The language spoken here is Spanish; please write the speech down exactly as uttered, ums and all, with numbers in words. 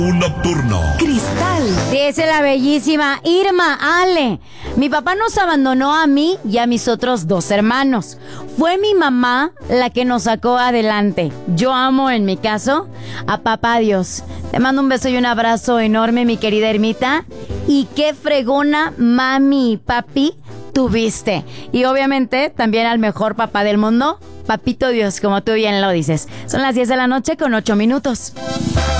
Nocturno. Cristal. Dice la bellísima Irma Ale. Mi papá nos abandonó a mí y a mis otros dos hermanos. Fue mi mamá la que nos sacó adelante. Yo amo, en mi caso, a papá Dios. Te mando un beso y un abrazo enorme, mi querida Ermita. Y qué fregona mami y papi tuviste. Y obviamente también al mejor papá del mundo, Papito Dios, como tú bien lo dices. Son las diez de la noche con ocho minutos.